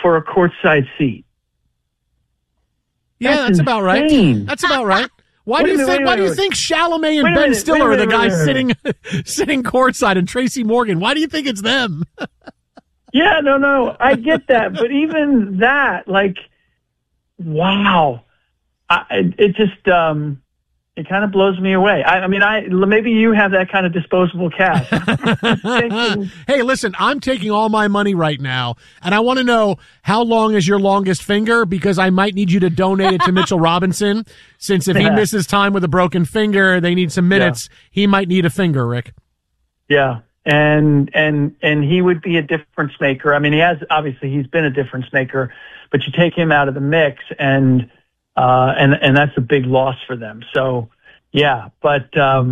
for a courtside seat. Yeah, that's about right. That's about right. Why do you think Chalamet and Ben Stiller are the guys sitting courtside, and Tracy Morgan? Why do you think it's them? Yeah, no, I get that, but even that, like, wow, it just it kind of blows me away. I mean, maybe you have that kind of disposable cash. Hey, listen, I'm taking all my money right now, and I want to know how long is your longest finger, because I might need you to donate it to Mitchell Robinson, since if he misses time with a broken finger, they need some minutes. Yeah. He might need a finger, Rick. Yeah, and he would be a difference maker. I mean, he's been a difference maker, but you take him out of the mix, and that's a big loss for them. So, yeah. But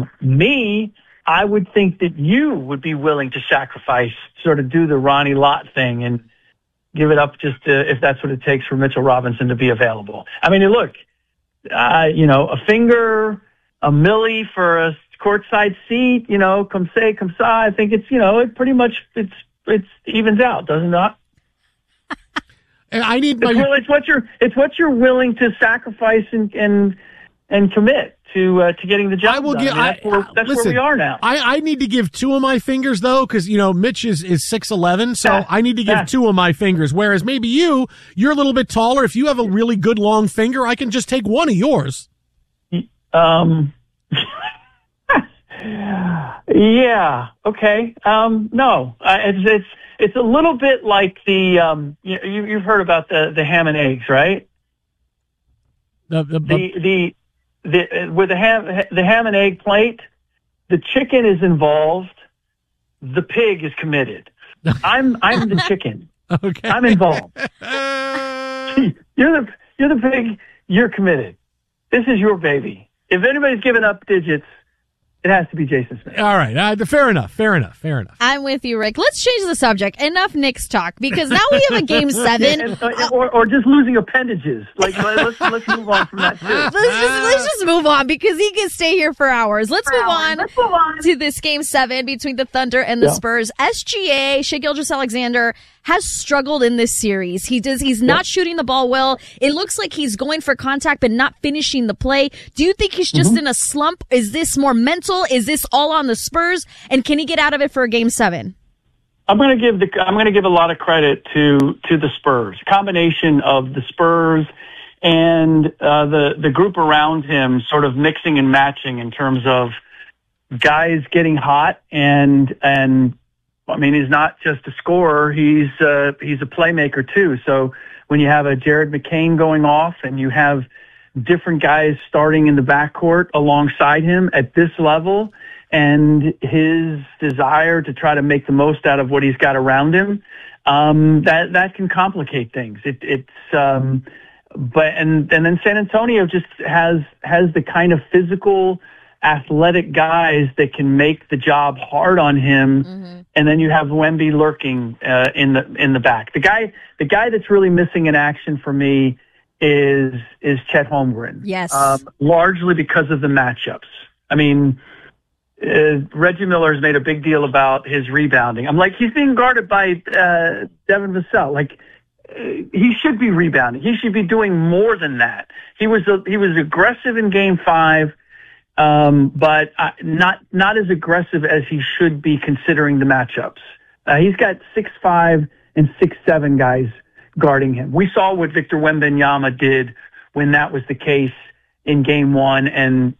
I would think that you would be willing to sacrifice, sort of do the Ronnie Lott thing and give it up just if that's what it takes for Mitchell Robinson to be available. I mean, look, a finger, a milli for a courtside seat, come sa. I think it's, it pretty much, it evens out, does it not? And I need it's what you're willing to sacrifice and commit to getting the job done. That's where we are now. I need to give two of my fingers though, because Mitch is 6'11", so I need to give two of my fingers. Whereas maybe you're a little bit taller. If you have a really good long finger, I can just take one of yours. Yeah. Okay. No. It's a little bit like the you've heard about the ham and eggs, right? With the ham and egg plate, the chicken is involved, the pig is committed. I'm the chicken. Okay. I'm involved. You're the pig. You're committed. This is your baby. If anybody's giving up digits, it has to be Jason Smith. All right. Fair enough. I'm with you, Rick. Let's change the subject. Enough Knicks talk, because now we have a Game 7. Or just losing appendages. Like, let's move on from that, too. Let's just move on, because he can stay here for hours. Let's move on to this Game 7 between the Thunder and the Spurs. SGA, Shai Gilgeous-Alexander, has struggled in this series. He's not shooting the ball well. It looks like he's going for contact but not finishing the play. Do you think he's just in a slump? Is this more mental? Is this all on the Spurs? And can he get out of it for a Game 7? I'm going to give a lot of credit to the Spurs. Combination of the Spurs and the group around him, sort of mixing and matching in terms of guys getting hot and I mean, he's not just a scorer; he's a playmaker too. So when you have a Jared McCain going off, and you have different guys starting in the backcourt alongside him at this level, and his desire to try to make the most out of what he's got around him, that can complicate things. But then San Antonio just has the kind of physical, athletic guys that can make the job hard on him, and then you have Wemby lurking in the back. The guy that's really missing in action for me is Chet Holmgren. Yes, largely because of the matchups. I mean, Reggie Miller's made a big deal about his rebounding. I'm like, he's being guarded by Devin Vassell. Like, he should be rebounding. He should be doing more than that. He was aggressive in Game 5. But not as aggressive as he should be considering the matchups. He's got 6'5" and 6'7" guys guarding him. We saw what Victor Wembanyama did when that was the case in Game 1, and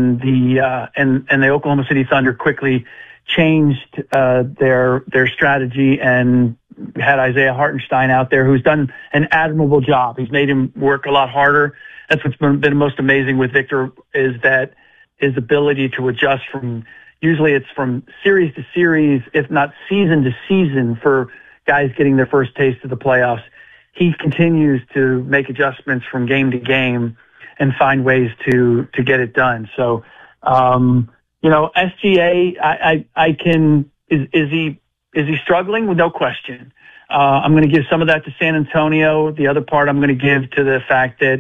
the Oklahoma City Thunder quickly changed their strategy and had Isaiah Hartenstein out there, who's done an admirable job. He's made him work a lot harder. That's what's been most amazing with Victor, is that his ability to adjust usually it's from series to series, if not season to season, for guys getting their first taste of the playoffs. He continues to make adjustments from game to game and find ways to get it done. So, SGA, is he struggling? Well, no question. I'm going to give some of that to San Antonio. The other part I'm going to give to the fact that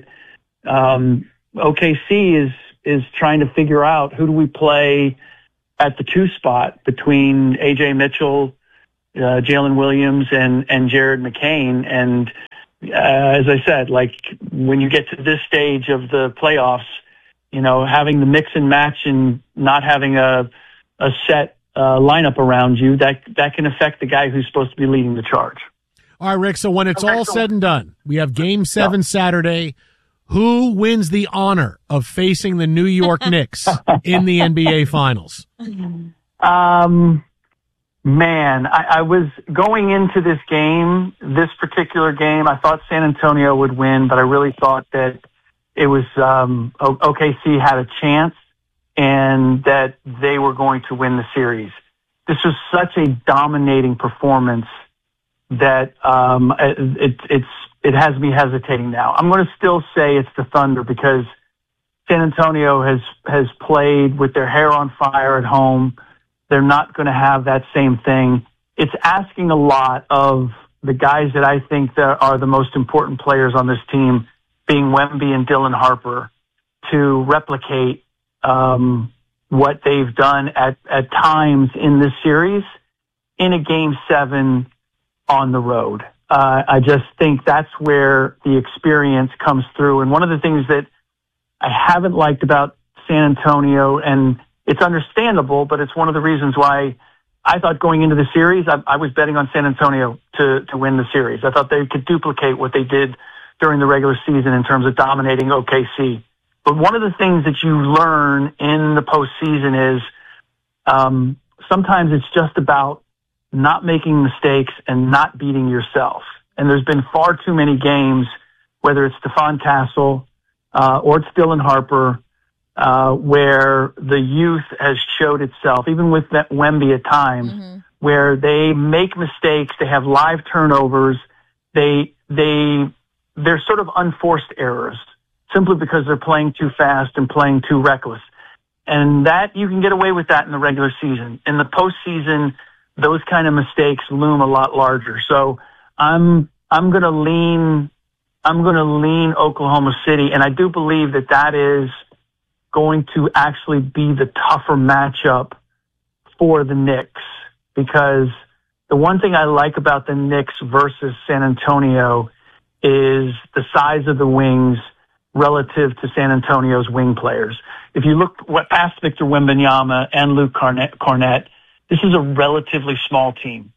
OKC is trying to figure out who do we play at the 2 spot between A.J. Mitchell, Jalen Williams and Jared McCain. And as I said, like when you get to this stage of the playoffs, having the mix and match and not having a set lineup around you, that can affect the guy who's supposed to be leading the charge. All right, Rick, so when it's all said and done, we have Game 7 Saturday. Who wins the honor of facing the New York Knicks in the NBA Finals? Man, I was going into this particular game, I thought San Antonio would win, but I really thought that it was OKC had a chance and that they were going to win the series. This was such a dominating performance that it has me hesitating now. I'm going to still say it's the Thunder because San Antonio has played with their hair on fire at home. They're not going to have that same thing. It's asking a lot of the guys that I think that are the most important players on this team, being Wemby and Dylan Harper, to replicate what they've done at times in this series in a Game 7 on the road. I just think that's where the experience comes through. And one of the things that I haven't liked about San Antonio, and it's understandable, but it's one of the reasons why I thought going into the series, I was betting on San Antonio to win the series. I thought they could duplicate what they did during the regular season in terms of dominating OKC. But one of the things that you learn in the postseason is sometimes it's just about not making mistakes and not beating yourself. And there's been far too many games, whether it's Stephon Castle or it's Dylan Harper, where the youth has showed itself, even with that Wemby at times, where they make mistakes, they have live turnovers, they're sort of unforced errors simply because they're playing too fast and playing too reckless. And that you can get away with that in the regular season. In the postseason, those kind of mistakes loom a lot larger. So I'm going to lean Oklahoma City, and I do believe that is going to actually be the tougher matchup for the Knicks, because the one thing I like about the Knicks versus San Antonio is the size of the wings relative to San Antonio's wing players. If you look past Victor Wembanyama and Luke Cornett, this is a relatively small team.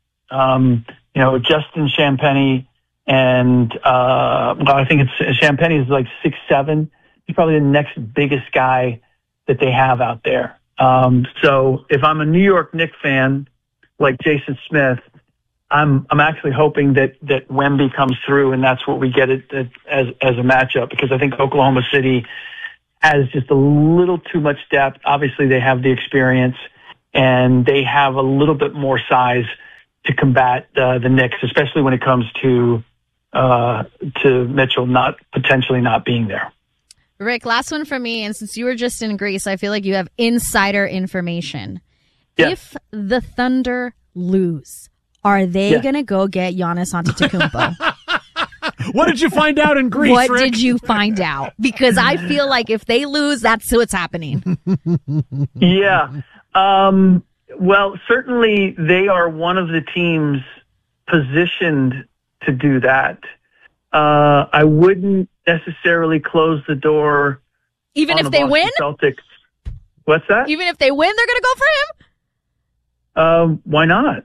Justin Champagnie and I think it's Champagnie is like 6'7". He's probably the next biggest guy that they have out there. So if I'm a New York Knicks fan like Jason Smith, I'm actually hoping that Wemby comes through, and that's what we get as a matchup, because I think Oklahoma City has just a little too much depth. Obviously, they have the experience, and they have a little bit more size to combat the Knicks, especially when it comes to Mitchell potentially not being there. Rick, last one from me, and since you were just in Greece, I feel like you have insider information. Yes. If the Thunder lose, are they going to go get Giannis Antetokounmpo? What did you find out in Greece, What Rick? did you find out? Because I feel like if they lose, that's what's happening. Yeah. Well, certainly they are one of the teams positioned to do that. I wouldn't necessarily close the door. Even if they win? Celtics. What's that? Even if they win, they're going to go for him? Why not?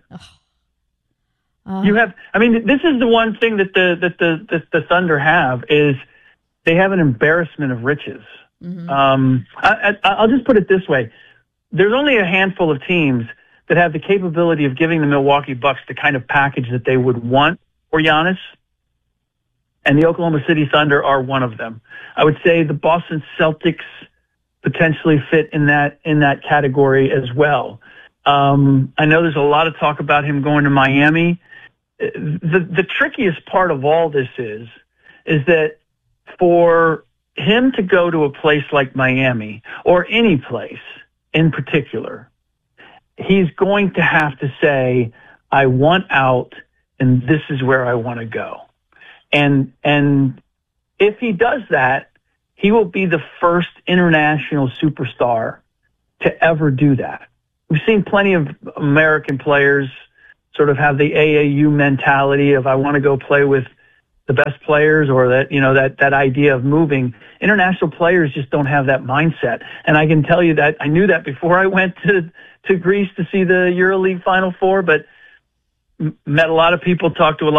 This is the one thing that the Thunder have, is they have an embarrassment of riches. Mm-hmm. I'll just put it this way. There's only a handful of teams that have the capability of giving the Milwaukee Bucks the kind of package that they would want for Giannis, and the Oklahoma City Thunder are one of them. I would say the Boston Celtics potentially fit in that category as well. I know there's a lot of talk about him going to Miami. The trickiest part of all this is that for him to go to a place like Miami, or any place in particular, he's going to have to say, I want out, and this is where I want to go. And if he does that, he will be the first international superstar to ever do that. We've seen plenty of American players sort of have the AAU mentality of I want to go play with the best players, or that, that idea of moving. International players just don't have that mindset. And I can tell you that I knew that before I went to Greece to see the EuroLeague Final Four, but met a lot of people, talked to a lot